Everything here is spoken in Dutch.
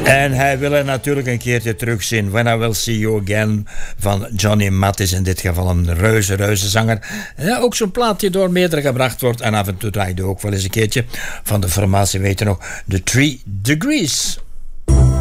En hij wil er natuurlijk een keertje terugzien. When I Will See You Again van Johnny Matt is in dit geval een reuze zanger. Ja, ook zo'n plaat die door meerdere gebracht wordt. En af en toe draaide ook wel eens een keertje van de formatie, weet je nog, The 3 Degrees.